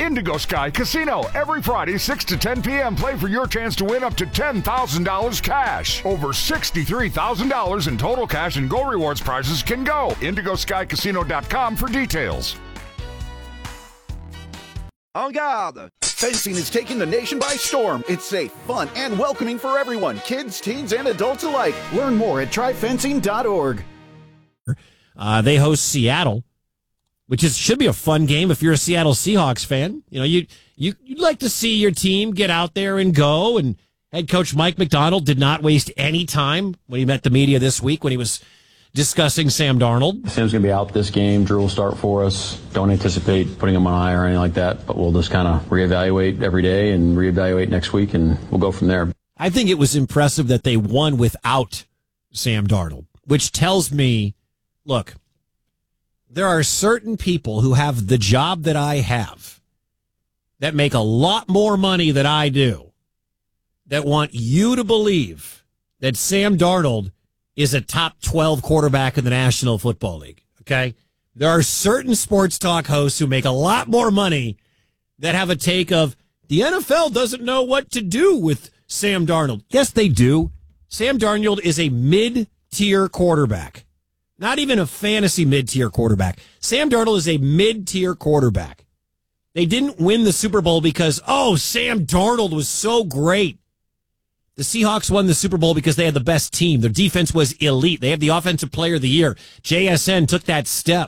Indigo Sky Casino. Every Friday, 6 to 10 p.m. Play for your chance to win up to $10,000 cash. Over $63,000 in total cash and Go Rewards prizes can go. IndigoSkyCasino.com for details. En garde! Fencing is taking the nation by storm. It's safe, fun, and welcoming for everyone, kids, teens, and adults alike. Learn more at tryfencing.org. They host Seattle, which should be a fun game if you're a Seattle Seahawks fan. You know, you'd like to see your team get out there and go. And head coach Mike Macdonald did not waste any time when he met the media this week when he was discussing Sam Darnold. Sam's going to be out this game. Drew will start for us. Don't anticipate putting him on IR or anything like that, but we'll just kind of reevaluate every day and reevaluate next week, and we'll go from there. I think it was impressive that they won without Sam Darnold, which tells me, look, there are certain people who have the job that I have that make a lot more money than I do that want you to believe that Sam Darnold is a top 12 quarterback in the National Football League, okay? There are certain sports talk hosts who make a lot more money that have a take of, the NFL doesn't know what to do with Sam Darnold. Yes, they do. Sam Darnold is a mid-tier quarterback. Not even a fantasy mid-tier quarterback. Sam Darnold is a mid-tier quarterback. They didn't win the Super Bowl because, Sam Darnold was so great. The Seahawks won the Super Bowl because they had the best team. Their defense was elite. They have the Offensive Player of the Year. JSN took that step.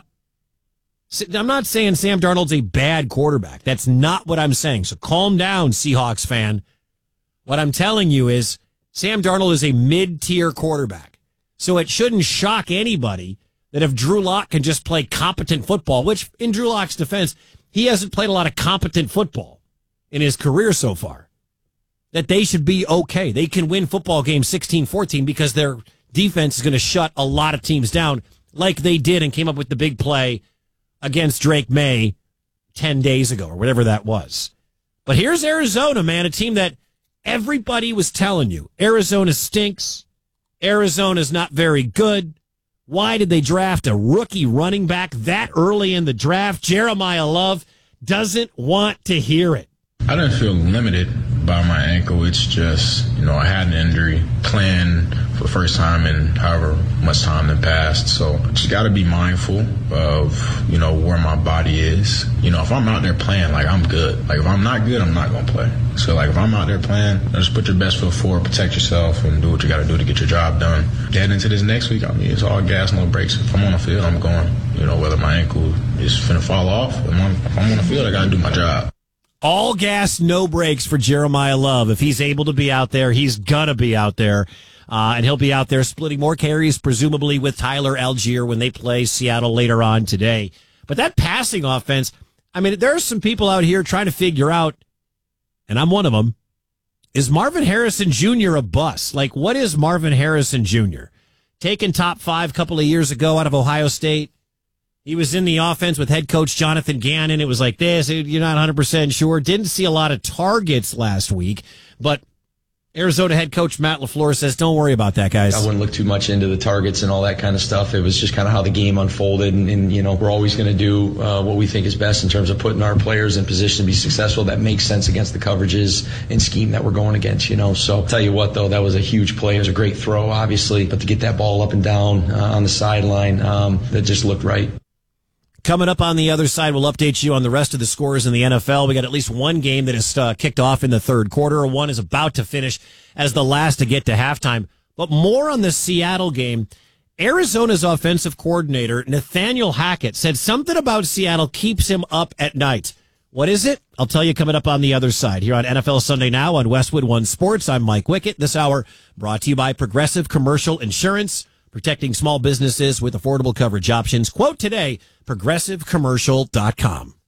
I'm not saying Sam Darnold's a bad quarterback. That's not what I'm saying. So calm down, Seahawks fan. What I'm telling you is Sam Darnold is a mid-tier quarterback. So it shouldn't shock anybody that if Drew Lock can just play competent football, which in Drew Lock's defense, he hasn't played a lot of competent football in his career so far, that they should be okay. They can win football games 16-14 because their defense is going to shut a lot of teams down like they did and came up with the big play against Drake May 10 days ago or whatever that was. But here's Arizona, man, a team that everybody was telling you, Arizona stinks. Arizona's not very good. Why did they draft a rookie running back that early in the draft? Jeremiah Love doesn't want to hear it. I didn't feel limited by my ankle. It's just, I had an injury planned for the first time in however much time that passed. So just got to be mindful of, where my body is. If I'm out there playing, I'm good. If I'm not good, I'm not going to play. So, if I'm out there playing, just put your best foot forward, protect yourself, and do what you got to do to get your job done. Heading into this next week, it's all gas, no brakes. If I'm on the field, I'm going. Whether my ankle is finna fall off, if I'm on the field, I got to do my job. All gas, no brakes for Jeremiah Love. If he's able to be out there, he's going to be out there. And he'll be out there splitting more carries, presumably with Tyler Algier when they play Seattle later on today. But that passing offense, there are some people out here trying to figure out, and I'm one of them, is Marvin Harrison Jr. a bust? What is Marvin Harrison Jr.? Taken top 5 a couple of years ago out of Ohio State. He was in the offense with head coach Jonathan Gannon. It was like this. You're not 100% sure. Didn't see a lot of targets last week, but Arizona head coach Matt LaFleur says, don't worry about that, guys. I wouldn't look too much into the targets and all that kind of stuff. It was just kind of how the game unfolded. And we're always going to do what we think is best in terms of putting our players in position to be successful. That makes sense against the coverages and scheme that we're going against, So I'll tell you what, though, that was a huge play. It was a great throw, obviously. But to get that ball up and down on the sideline, that just looked right. Coming up on the other side, we'll update you on the rest of the scores in the NFL. We got at least one game that is kicked off in the third quarter. One is about to finish as the last to get to halftime. But more on the Seattle game. Arizona's offensive coordinator, Nathaniel Hackett, said something about Seattle keeps him up at night. What is it? I'll tell you coming up on the other side here on NFL Sunday Now on Westwood One Sports. I'm Mike Wickett. This hour brought to you by Progressive Commercial Insurance, protecting small businesses with affordable coverage options. Quote today, progressivecommercial.com.